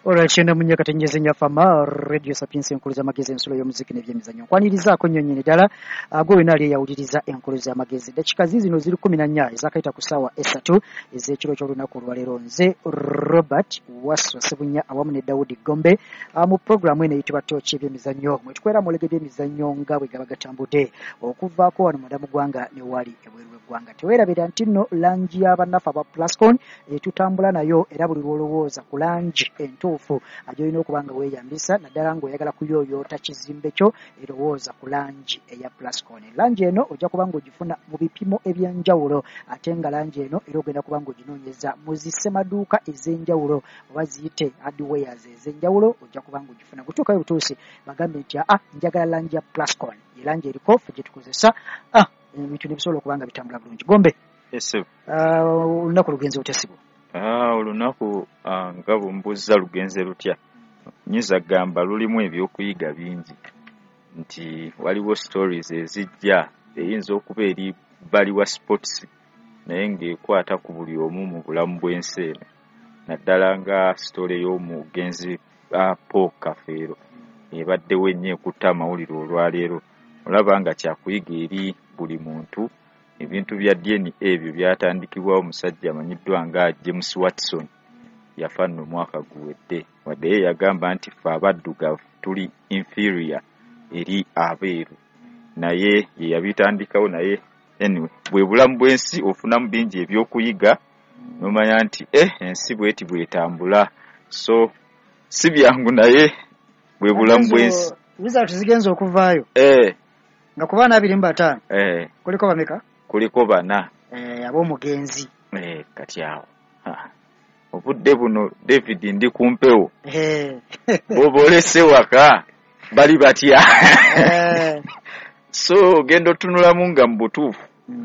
Olwakishenda munya katenjeze nyafama Radio Sapiens enkuluza magezi ensulo y'omuziki n'ebyemizannyo kwanirizaako nnyonnyene ddala gwe wena ali eyawuliriza enkuluza y'amagezi dakika zino ziri 14 ezakayita ku ssaawa 3 ez'ekiro ky'olunaku olwaleero nze Robert Waswa Sebunya awamu ne Daudi Gombe mu programu eno eyitibwa Tooki ebyemizannyo mwe tukwera mulege byemizannyo nga bwe gaba gatambudde okuvaako wano mu ndamu ggwanga ne wali ebweru w'eggwanga teweerabira nti nno langi y'abannafu aba Plascon tutambula nayo era buli lwolowooza ku langi entuufu ajoyina okuba nga weeyambisa naddala ng'oyagala kuyooyoota kizimbe kyo erowooza ku langi eya Plascon. Langi eno ojja kuba ng'ogifuna mu bipimo eby'enjawulo ate nga langi eno era ogenda kuba ng'oginoonyeza mu zissemaduuka ez'enjawulo oba ziyite hardwares ez'enjawulo ojja kuba ng'ogifuna gutuukayo butuusi bagambe nti njagala langi ya Plascon ye langi eriko ffe gye tukozesa ebintu ne bisobola okuba nga bitambula bulungi. Gombe olunaku lugenze lutesibo olunaku nga bumbuza lugenze lutya nyiza gamba lulimu ebyokuyiga bingi nti waliwo stories ezijja eyinza okuba eri bali wa sports naye ng'ekwata ku buli omu mu bulamu bw'ensi eno naddala nga story y'omugenzi Paul Kafeero ebaddewo ennyo ekutta amawulire olwaleero olaba nga kyakuyiga eri buli muntu. Ebintu bya DNA ebyo byatandikibwawo omusajja amanyiddwa nga James Watson yafa nno mwaka guwedde wadde ye yagamba nti ffe abaddugavu tuli inferior eri abeeru naye ye yabitandikawo naye anyway bwe bulamu bw'ensi ofunamu bingi ebyokuyiga n'omanya nti ensi bweti bwetambula so si byangu naye bwe bulamu bw'ensi result zigenza okuvaayo nga ku baana 25 kuliko bameka kuliko bana ab'omugenzi kati awo obudde buno David ndi kumpewo bobolese waka bali batya so gendo tunulamu nga mu butuufu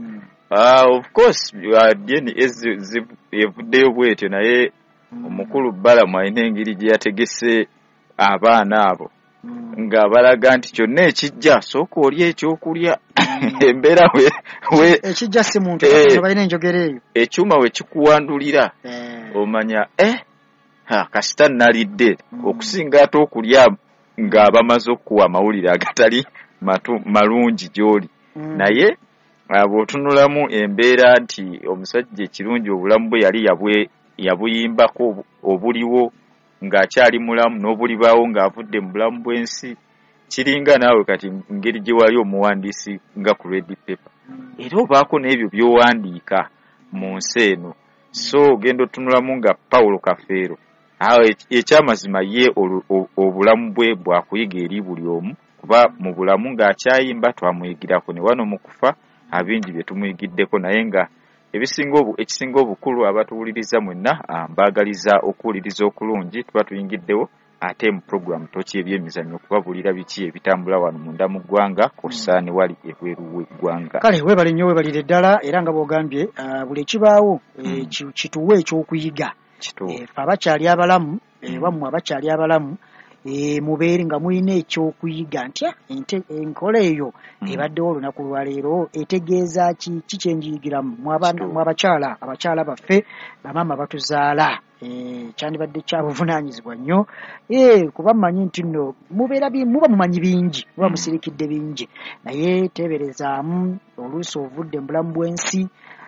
of course DNA evuddeyo bwetyo naye omukulu Balamu alina engeri gye yategese abaana abo nga balaga nti kyonna ekijja sooka oli ekyokulya embeera we ekijja si muntu balina enjogera eyo ekyuma we kikuwandulira omanya kasita nalidde okusinga ate okulya nga bamaze okuwa amawulire agatali malungi gy'oli naye bw'otunulamu embeera nti omusajja ekirungi obulamu bwe yali yabuyimbako obuliwo ng'akyali mulamu n'obulibaawo ng'avudde mu bulamu bw'ensi kiringa naawe kati ngeri gye wali omuwandiisi nga ku red paper era obaako n'ebyo by'owandiika mu nsi eno so ogenda otunulamu nga Paulo Kafeero ekyamazima ye obulamu bwe bwakuyiga eri buli omu kuba mu bulamu ng'akyayimba twamuyigirako ne wano mu kufa abingi bye tumuyigiddeko naye nga ekisinga obukulu abatuwuliriza mwenna mbaagaliza okuwuliriza okulungi tuba tuyingiddewo ate mu programu Tooki ebyemizannyo okubabuulira biki ebitambula wano munda mu ggwanga kossa ne wali ebweru w'eggwanga. Kale weebale nnyo weebalire ddala era nga bw'ogambye buli ekibaawo kituwe ekyokuyiga ffe abakyali abalamu wammwe abakyali abalamu mubeere nga mulina ekyokuyiga nti enkola eyo ebaddewo olunaku lwaleero etegeeza ki kyenjiyigiramu mu abakyala baffe bamaama batuzaala kyandibadde kyabuvunaanyizibwa nnyo kuba mmanyi nti nno muba mumanyi bingi muba musirikidde bingi naye teeberezaamu oluusi ovudde mu bulamu bw'ensi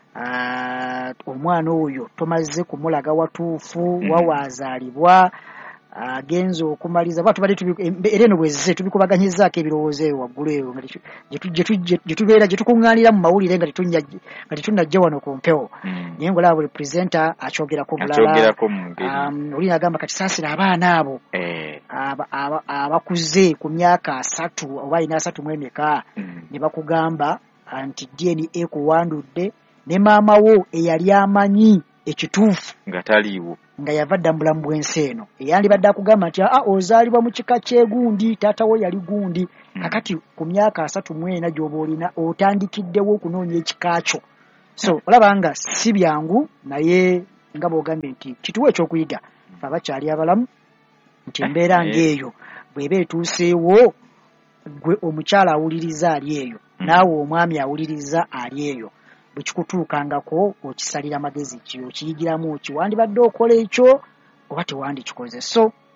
omwana oyo tomaze kumulaga watuufu wawaazaalibwa agenza okumaliza bwatu bali era eno bwezise tubikubaganyizaako ebirowoozo eyo waggulu eyo gye tubeera gye tukuŋŋaanira mu mawulire nga tetunnajja wano ku mpewo naye ngolaba buli purezenta akyogerako bulala olina agamba kati saasira abaana abo abakuze ku myaka 3 oba alina 3 mu emeka ne bakugamba nti DNA ekuwandudde ne maama wo eyali amanyi ekituufu nga taliiwo nga yava dda mu bulamu bw'ensi eno eyandibadde akugamba nti ozaalibwa mu kika ky'egundi taata wo yali gundi kakati ku myaka 34 gy'oba olina otandikiddewo okunoonya ekika kyo so olaba nga si byangu naye nga bw'ogambye nti kituwa ekyokuyiga fe abakyali abalamu nti embeera ng'eyo bw'eba etuuseewo gwe omukyala awuliriza ali eyo naawe omwami awuliriza ali eyo bwe kikutuukangako okisalira amagezi ki okiyigiramu ki wandibadde okola ekyo oba tewandikikoze so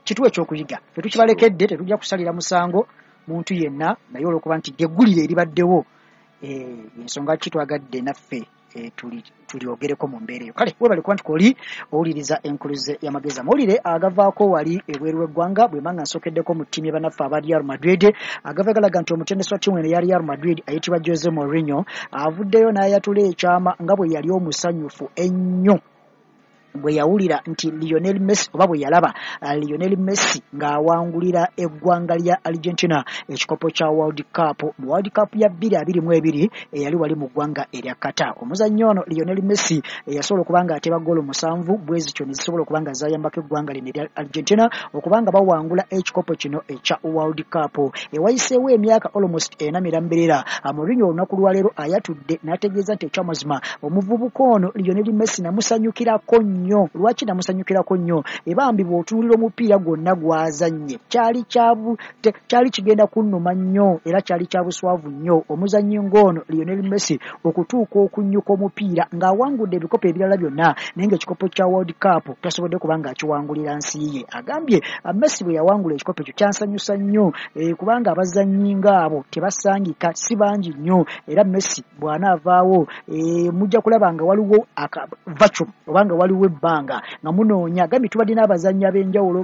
kituwe ekyokuyiga tetukibalekedde tetujja kusalira musango muntu yenna naye olwokuba nti eggulire eribaddewo ensonga kitwagadde naffe tulyogereko mu mbeera eyo kale webale kuba nti koli owuliriza enkuluze y'amagezi amawulire agavaako wali ebweru w'eggwanga bwe manga nsookeddeko mu ttiimu y'abannaffe aba Real Madrid agava galaga nti omutendesi wa ttiimu eno ya Real Madrid ayitibwa Jose Mourinho avuddeyo n'ayatula ekyama nga bwe yali omusanyufu ennyo bwe yawulira nti Lionel Messi oba bwe yalaba Lionel Messi ng'awangulira eggwanga lya Argentina ekikopo kya World Cup mu World Cup ya 2022 eyali wali mu ggwanga erya Qatar. Omuzannyo ono Lionel Messi yasobola okuba nga ateba ggoolo 7 bwezityo ne zisobola okuba nga zayambako eggwanga lino erya Argentina okubanga bawangula ekikopo kino ekya World Cup. Ewayiseewo emyaka almost 40 Mourinho olunaku lwaleero ayatudde n'ategeeza nti ekyamazima omuvubuka ono Lionel Messi namusanyukirako nnyo. Lwaki namusanyukirako nnyo? Ebambi bw'otunuulira omupiira gwonna gw'azannye kyali kigenda kunnuma nnyo era kyali kya buswavu nnyo omuzannyi ng'ono Lionel Messi okutuuka okunnyuka omupiira ng'awangudde ebikopo ebirala byonna naye ng'ekikopo kya World Cup tasobodde kuba ng'akiwangulira nsi ye. Agambye Messi bwe yawangula ekikopo ekyo kyansanyusa nnyo kubanga abazannyi ng'abo tebasangika si bangi nnyo era Messi bw'anaavaawo mujja kulaba nga waliwo vacuum oba nga waliwo ebbanga nga munoonya agambye tubadde n'abazannyi ab'enjawulo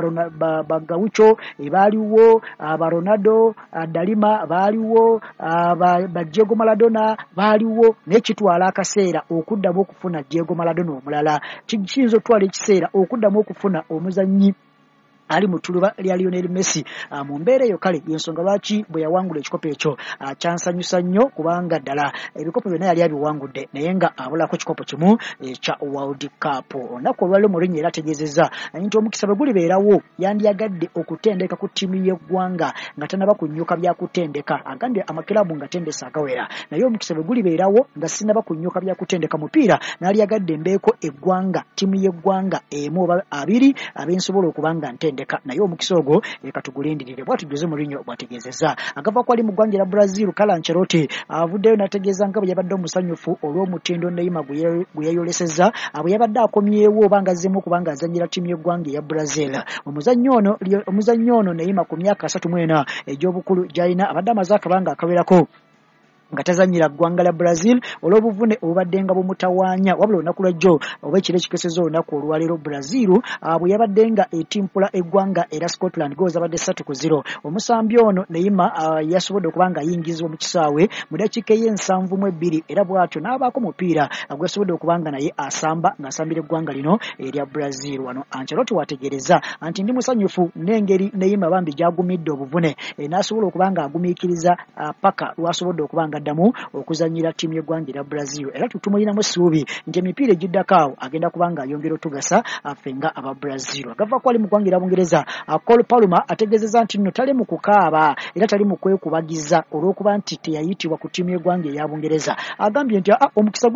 Gaucho baaliwo Ronaldo Dalima baaliwo Diego Maradona baaliwo naye kitwala akaseera okuddamu okufuna Diego Maradona omulala kiyinza okutwala ekiseera okuddamu okufuna omuzannyi ali mu tuluba lya Lionel Messi mu mbeera eyo kale yensonga lwaki bwe yawangula ekikopo ekyo kyansanyusa nnyo kubanga ddala ebikopo byonna yali abiwangudde naye nga abulako ekikopo kimu ekya World Cup. Olunaku olwaliro Mourinho era ategeezezza nti omukisa bwe gulibeerawo yandyagadde okutendeka ku ttiimu y'eggwanga nga tanaba kunnyuka bya kutendeka. Agambye amakirabu nga tendesa agawera naye omukisa bwe gulibeerawo nga sinaba kunnyuka bya kutendeka mupiira n'alyagadde embeeko eggwanga ttiimu y'eggwanga emu oba abiri abensobola okubanga ntendeka naye omukisa ogwo katugulindirire bw'atu Jose Mourinho bw'ategeezezza. Agava kwali mu ggwanga lya Brazil Carlo Ancelotti avuddeyo n'ategeeza nga bwe yabadde omusanyufu olw'omutindo Neymar gwe yayolesezza bwe yabadde akomyewo oba nga azzeemu okubanga azannyira ttiimu y'eggwanga eya Brazil. Omuzannyo ono Neymar ku myaka 34 egy'obukulu gy'alina abadde amaze akabanga akawerako nga tazanyira ggwanga la Brazil olw'obuvune obubadde nga bumutawaanya wabula olunaku lwajjo oba ekiro ekikeseza olunaku olwaleero Brazil bwe yabadde nga etimpula eggwanga era Scotland gooza badde 3-0. Omusambi ono Neymar yasobodde okuba nga ayingizibwa mu kisaawe mu dakiika y'ensanvu-mu-2 era bw'atyo n'abaako mupiira gwesobodde okuba nga naye ng'asambira eggwanga lino erya Brazil. Wano Ancelotti wategeereza nti ndi musanyufu n'engeri Neymar bambi gy'agumidde obuvune n'asobola okuba nga agumiikiriza paka lw'asobodde okuba nga addamu okuzannyira ttiimu y'eggwanga erya Brazil era tutumulinamu essuubi nti emipiira egiddako agenda kuba nga ayongera otugasa ffe nga aba Brazil. Agava kwali mu ggwanga erya Bungereza Cole Palmer ategeezezza nti nno tali mu kukaaba era tali mu kwekubagiza olw'okuba nti teyayitibwa ku ttiimu y'eggwanga eya Bungereza. Agambye nti omukisa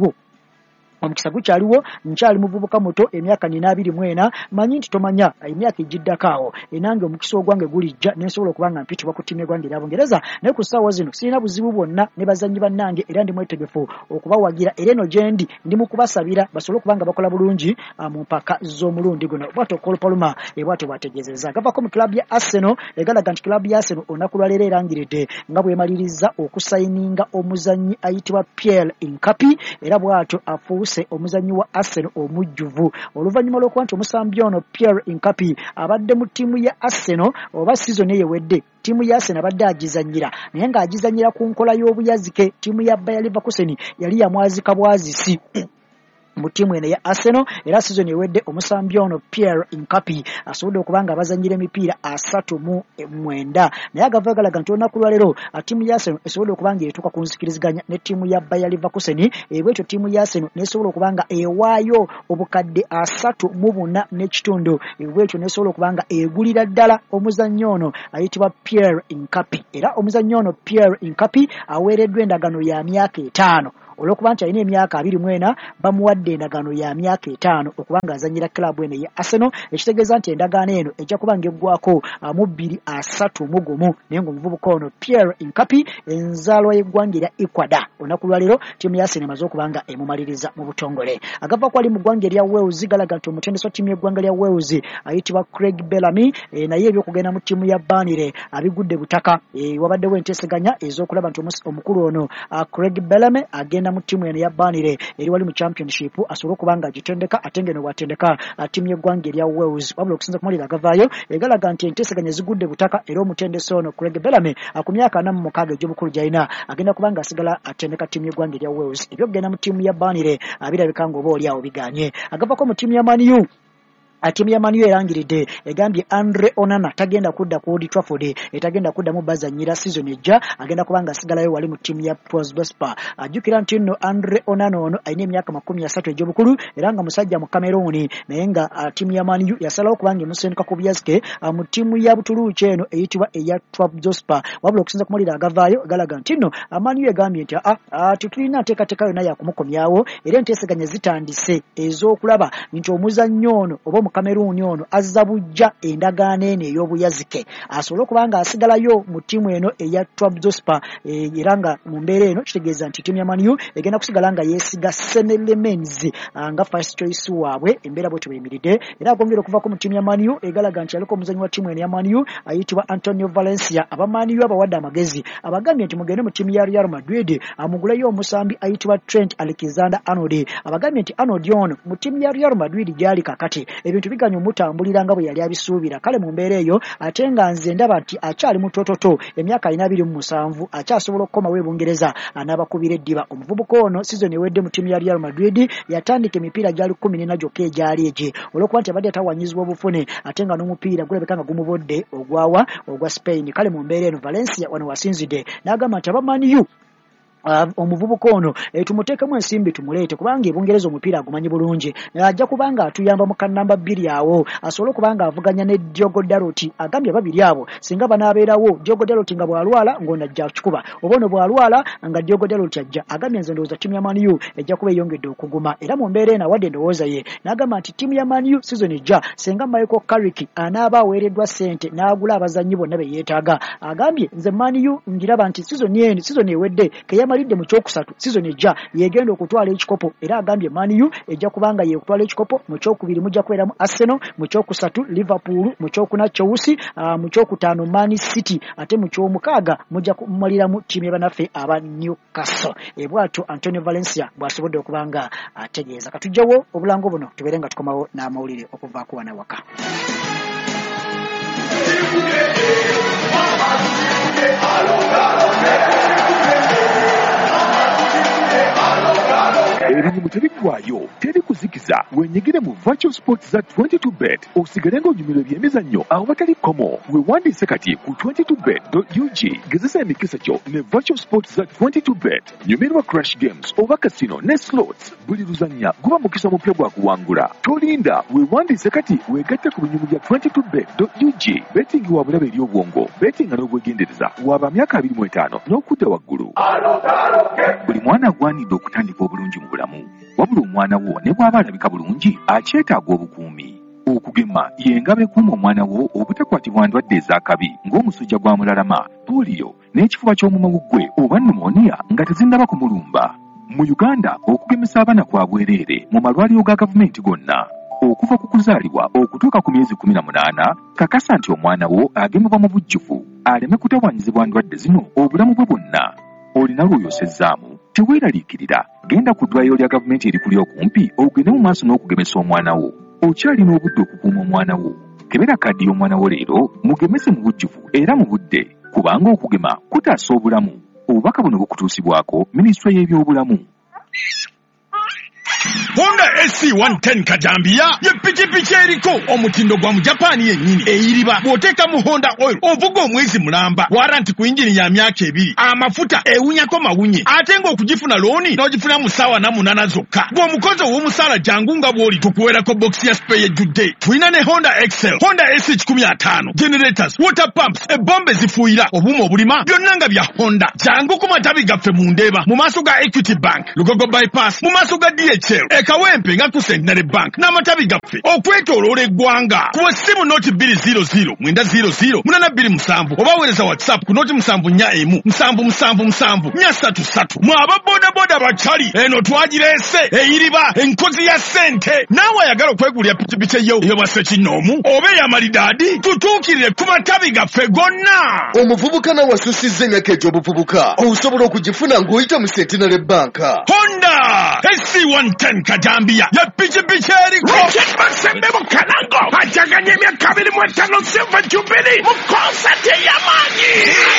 gukyaliwo nkyali muvubuka muto emyaka 24 manyi nti tomanya emyaka egiddako enange omukisa ogwange gulijja nensobola okuba nga mpitibwa ku ttiimu y'eggwanga erya Bungereza naye ku ssaawa zino sirina buzibu bwonna ne bazannyi bannange era ndi mwetegefu okubawagira era eno gyendi ndi mu kubasabira basobole okuba nga bakola bulungi mu mpaka z'omulundi guno. Bw'atyo Cole Palmer bw'atyo bwategeezezza. Agavako mu kilabu ya Arsenal egalaga nti kilabu ya Arsenal olunaku lwaleero erangiridde nga bw'emaliriza okusayininga omuzannyi ayitibwa Pierre Incapi era bw'atyo afuuse omuzannyi wa Arsenal omujjuvu oluvannyuma lw'okuba nti omusambi ono Pierre Incapi abadde mu ttiimu ya Arsenal oba sizoni eyewedde ttiimu ya Arsenal abadde agizannyira naye ng'agizannyira ku nkola y'obuyazike ttiimu ya Bayer Leverkusen yali yamwazika bwazisi mu ttiimu eno ya Arsenal era season ewedde omusambi ono Pierre Incapi asobodde okuba nga abazannyira emipiira 39 naye agava galaga nti olunaku lwaleero ttiimu ya Arsenal esobodde okuba nga etuuka ku nzikiriziganya ne ttiimu ya Bayer Leverkusen bw'etyo ttiimu ya Arsenal nesobola okuba nga ewaayo obukadde 34.5 bw'etyo nesobola okuba nga egulira ddala omuzannyi ono ayitibwa Pierre Incapi era omuzannyi ono Pierre Incapi aweereddwa endagano ya myaka 5 olw'okuba nti alina emyaka 24 bamuwadde endagaano ya myaka 5 okubanga azanyira klabu eno ya Arsenal, ekitegeeza nti endagaano eno ejja kuba ng'eggwako mu 231 naye ng'omuvubuka ono Pierre Nkapi enzaalwa y'eggwanga erya Ecuador olunaku lwa leero ttiimu ya Arsenal emaze okuba nga emumaliriza mu butongole. Agava kwali mu ggwanga erya Wales galaga nti omutendesi wa ttiimu y'eggwanga lya Wales ayitibwa Craig Bellamy naye ebyokugenda mu ttiimu ya Burnley abigudde butaka. Wabaddewo enteeseganya ez'okulaba nti omukulu ono Craig Bellamy agenda mu ttiimu eno ya Burnley eri wali mu championship asobole okuba nga agitendeka ate ngeno bw'atendeka ttiimu y'eggwanga erya Wales wabula okusinza ku malira agavaayo egalaga nti enteeseganya zigudde butaka era omutendesi ono Craig Bellamy ku myaka 46 egy'obukulu gy'alina agenda kuba nga asigala atendeka ttiimu y'eggwanga erya Wales. Ebyokugenda mu ttiimu ya Burnley birabika ng'oba oli awo biganye. Agavako mu ttiimu ya Man U ttiimu ya Man U erangiridde egambye Andre Onana tagenda kudda ku Old Trafford, etagenda kudda mu bazanyira season ejja, agenda kubanga asigalayo wali mu ttiimu ya Prosper. Ajjukira nti nno Andre Onana ono alina emyaka 30 egy'obukulu era nga musajja mu Cameroon naye nga ttiimu ya Man U yasalawo kubanga emusenduka ku byazike mu ttiimu ya Butuluuki eno eyitibwa eya Trabzonspor. Wabula okusinza ku malira agavaayo galaga nti nno Man U egambye nti tetulina nteekateeka yonna yakumukomyawo era enteeseganya zitandise ez'okulaba nti omuzannyo ono oba Cameroon ono azza bujja endagaano eno ey'obuyazike asobole okuba nga asigalayo mu ttiimu eno eya Trabzonspor era nga mu mbeera eno kitegeeza nti ttiimu ya Man U egenda kusigala nga yeesiga Senelemens nga first choice waabwe embeera bwe tebeyimiridde era agombyera okuvaako mu ttiimu ya Man U egalaga nti aliko omuzannyi wa ttiimu eno ya Man U ayitibwa Antonio Valencia. Aba Man U abawadde amagezi abagambye nti mugende mu ttiimu ya Real Madrid amuguleyo omusambi ayitibwa Trent Alexander-Arnold. Abagambye nti Arnold ono mu ttiimu ya Real Madrid gyali kakati ebintu biganya omutambulira nga bwe yali abisuubira. Kale mu mbeera eyo ate nga nze ndaba nti akyali mutototo emyaka 27 akyasobola okukomawo e Bungereza n'abakubira eddiba. Omuvubuka ono season ewedde mu ttiimu ya Real Madrid yatandika emipiira gyali 14 gyokka egyali egye olw'okuba nti abadde atawanyizibwa obufune ate nga n'omupiira gulabika nga gumubodde ogwa Spain. Kale mu mbeera eno Valencia wano wasinzidde n'agamba nti aba Man U omuvubuka ono tumuteekemu ensimbi tumuleete kubanga ebungereza omupiira agumanyi bulungi ajja kubanga atuyamba mu kannamba 2 awo asobole kubanga avuganya ne Diogo Dalot. Agambye babiri abo singa banaabeerawo Diogo Dalot nga bwalwala ng'ono ajja kikuba oba ono bwalwala nga Diogo Dalot ajja. Agambye nze ndowooza ttiimu ya Man U ejja kuba eyongedde okuguma era mu mbeera eno awadde endowooza ye n'agamba nti ttiimu ya Man U season ejja singa Michael Carrick anaaba aweereddwa ssente n'agula abazannyi bonna be yeetaaga. Agambye nze Man U ngiraba nti season ewedde malidde mu kyokusatu season ejja yegenda okutwala ekikopo era agambye Man U ejja kubanga yekutwala ekikopo mu kyokubiri mujja kwera mu Arsenal, mu kyokusatu Liverpool, mu kyokuna Chelsea, mu kyokutaano Man City ate mu kyomukaaga mujja kumalira mu ttiimu y'abanafe aba Newcastle. Ebwato Antonio Valencia bw'asobodde okubanga ategeeza. Katujjawo obulango buno tubeere nga tukomawo n'amawulire okuvaako wana waka. Ebinyumu tebiggwayo teri kuzikiza wenyigire mu virtual sports za 22bet osigale ng'onyumirwa ebyemizannyo awo batali komo. Weewandiise kati ku 22bet.ug gezesa emikisa gyo ne virtual sports za 22bet. Nyumirwa crash games oba casino ne slots, buli luzannya guba mukisa mupya gwa kuwangula. Tolinda, weewandiise kati weegatte ku binyumu bya 22bet.ug. Betting wa bulabe eri obwongo, betting n'obwegendereza waba myaka 25 n'okudda waggulu. Buli mwana agwanidde okutandika obulungi mu bulamu, wabula omwana wo ne bw'aba alabika bulungi akyetaaga obukuumi. Okugema y'engabo ekuuma omwana wo obutakwatibwa ndwadde ez'akabi ng'omusujja gwa mulalama, poliyo n'ekifuba ky'omumwa gwe oba pneumonia nga tezinnaba kumulumba. Mu Uganda okugemesa abaana kwa bwereere mu malwaliro ga gavumenti gonna. Okuva ku kuzaalibwa okutuuka ku myezi 18 kakasa nti omwana wo agemebwa mu bujjuvu aleme kutawanyizibwa ndwadde zino obulamu bwe bwonna. Olina lw'oyosezzaamu teweeraliikirira, genda ku ddwaliro lya gavumenti erikuli okumpi ogende mu maaso n'okugemesa omwana wo. Okyalina obudde okukuuma omwana wo. Kebera kaddi y'omwana wo leero mugemese mu bujjuvu era mu budde kubanga okugema kutaasa obulamu. Obubaka buno bukutuusibwako Minisitule y'ebyobulamu. Honda SC110 Kajambia ye pichipichi eriko omutindo gwa mu Japan yennyini eyiriba bw'oteeka mu Honda oil ovuga omwezi mulamba warranty ku injini ya myaka 2 amafuta ewunyako mawunye ate ng'okugifuna looni n'ogifuna mu ssaawa 8 zokka gw'omukozi ow'omusaala jangu nga bw'oli tukuweerako box ya spray ejjudde tulina ne Honda Excel Honda S15 generators water pumps ebbombe zifuuyira obuuma obulima byonna nga bya Honda jangu ku matabi gaffe mu Ndeeba mu maaso ga Equity Bank Lugogo bypass mu maaso ga DHL Ekawempe nga ku Centenary Bank n'amatabi gaffe okwetooloola eggwanga ku essimu noti 200 900 827 oba weereza WhatsApp ku noti 741 777 433 mwaba bodaboda bachali eno twagireese eyiriba enkozi ya ssente naawe ayagala okwegulira pikipiki eyo eyobase kinoomu oba ey'amalidaadi tutuukirire ku matabi gaffe gonna. Omuvubuka nawe asusizza emyaka egy'obuvubuka osobola okugifuna ng'oyita mu Centenary Bank. Honda SC110 Kajambia ya pikipiki eriko Basembe mu Kanango ajaganya emyaka 25 Silver Jubilee mu konsati ey'amaanyi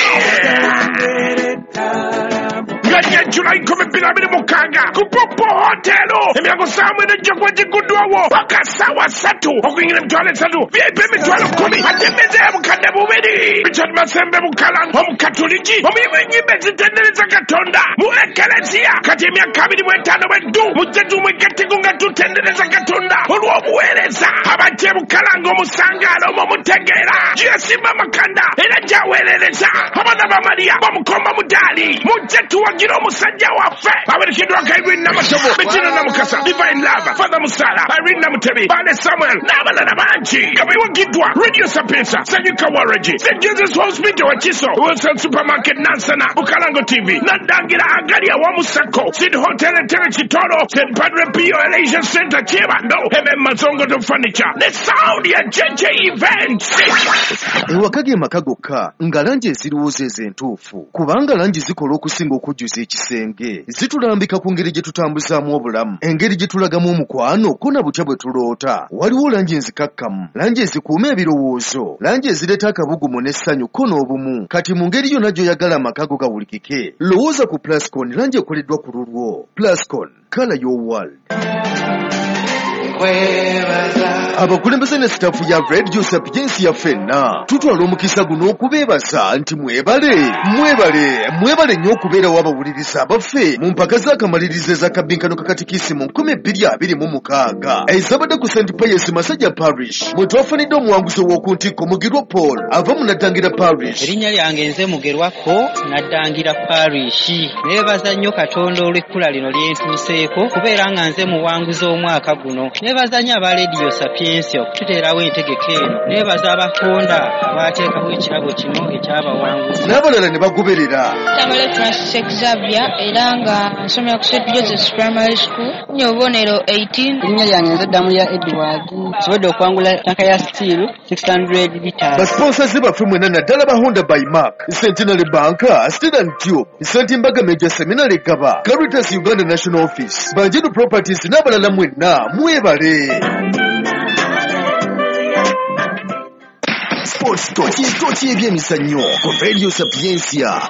nganya July 2026 ku Popo Hotel emirango samwe nejja kuba giguddwawo paka ssaawa 3 okuyingira emitwalo 3 VIP emitwalo 10 ate emmeeza ya bukadde 2 Richard Basembe mu Kalanga omukatuliki omuyimu ennyimba ezitendereza Katonda mu Ekelesiya kati emyaka 25 bweddu mujje tumwegatteko nga tutendereza Katonda olw'obuweereza abajje mu Kalanga omusangaalo omumutegeera gyeyasimba Makanda era gyaweerereza abaana ba Mariya bamukomba mudaali mujje tuwagira omusajja waffe awerekeddwa Irene Namatobo Bettina Namukasa Divine Love Father Musala Irene Namutebi Bale Samuel n'abalala bangi nga bewagiddwa Radio Sapienza Sanyuka Waragi St. Jesus Hospital Wakiso Wilson Supermarket Nansana Bukalango TV Nadangira Agalia Wamusako Sid Hotel Tere Kitoro St. Padre Pio Elation Center Chibando Mazongo to Furniture The Sound ya JJ Events ewakage makagokka nga langi eziriwooza ez'entuufu kubanga langi zikola okusinga okujjuza ekisenge zitulambika ku ngeri gye tutambuzaamu obulamu engeri gye tulagamu omukwano ko na butya bwe tuloota waliwo langi enzikakkamu langi ezikuuma ebirowoozo langi ezireeta akabugumu n'essanyu ko n'obumu kati mu ngeri yonna gy'oyagala amakago gawulikike lowooza ku Plascon langi ekoleddwa ku lulwo Plascon color your world. Abakulembeze ne staffu ya Radio Sapienza ya ffenna tutwala omukisa guno okubeebaza nti mwebale nnyo okubeerawo abawuliriza abaffe mu mpaka z'akamalirizo ez'akabinkano kakatikisimu 2026 ezabadde ku St. Pius Masajja Parish mwe twafunidde omuwanguzi ow'okuntikko Mugirwa Paul ava mu Naddangira Parish. Erinnya lyange nze Mugirwako Naddangira Parish. Neebaza nnyo Katonda olw'ekkula lino lyentuuseeko kubeera nga nze muwanguzi omwaka guno. Neebaza nnyo aba Radio Sapienza okututeerawo entegeka eno. Neebaza abatonda abaateekawo ekirabo kino ekyabawanguzi. N'abalala ne bagoberera. Tamale Francis Xavier era nga nsomera ku St. Joseph's Primary School. Nnyo obubonero 18. Erinnya lyange nze Damulya Edward. Nsobodde okwangula tanka ya steel 600 litres. Basponsazi baffe mwena naddala ba Honda by Mark, Centenary Bank, Steel and Tube, St. Mbaga Major Seminary Gaba, Caritas Uganda National Office, Banjedu Properties n'abalala mwenna mwebale. Sports Talk ebyemizannyo ku Radio Sapienza.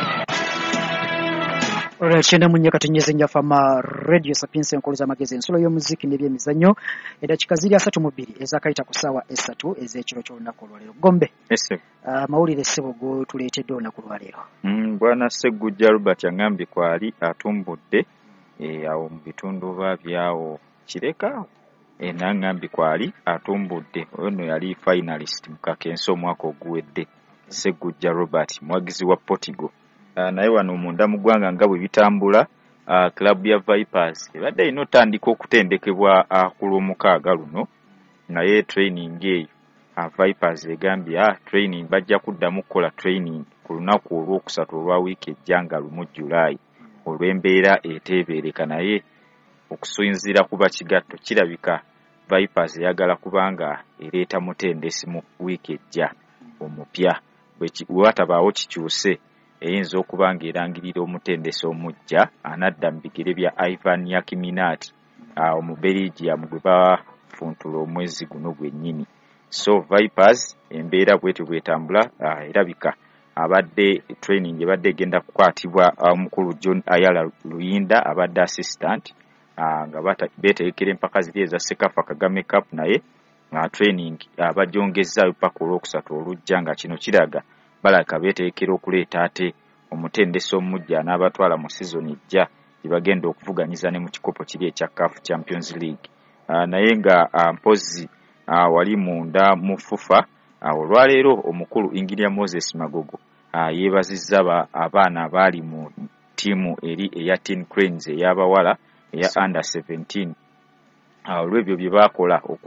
Olwakenda munye katonyeze nyafama Radio Sapienza enkoloza amagezi ensulo y'omuziki n'ebyemizannyo eddakiika ziri 32 ezakayita ku ssaawa 3 ez'ekiro ky'olunaku olwaleero. Gombe mawulire ssebo go tuleetedde olunaku olwaleero. Bwana Segujja Robert yangambye kwali atumbudde awo mu bitundu byawo Kireka nangambye kwali atumbudde ono yali finalist mu Kakenso omwaka oguwedde Segujja Robert mwagizi wa Portugal. Naye wano munda mu ggwanga nga bwe bitambula club ya Vipers ebadde ino tandika okutendekebwa ku Lwomukaaga luno naye training eyo Vipers egambye training bajja kuddamu kukola training ku lunaku olwokusatu olwa wiiki ejjanga lumu July olw'embeera eteebereka naye okusinziira ku bakigatto kirabika Vipers eyagala kubanga ereeta mutendesi mu wiiki ejja omupya bwewatabaawo kikyuse eyinza okuba ng'erangirira omutendesi omujja anadda mu bigere bya Ivan Yakiminati Omubelgium gwe bafuntula omwezi guno gwennyini. So Vipers embeera bwetyo bwetambula erabika abadde training ebadde egenda kukwatibwa omukulu John Ayala Luyinda abadde assistant nga beetegekera empaka ziri eza Sekafa Kagame Cup naye training bagyongezaayo paka olwokusatu olujja nga kino kiraga balaka beetegekera okuleeta ate omutendesi omujja n'abatwala mu sizoni ejja gye bagenda okuvuganyiza ne mu kikopo kiri ekya CAF Champions League. Naye nga mpozi wali munda mu FUFA olwaleero omukulu Inginia Moses Magogo yeebazizza abaana abaali mu ttiimu eri eya Teen Cranes ey'abawala eya under 17 olw'ebyo bye baakola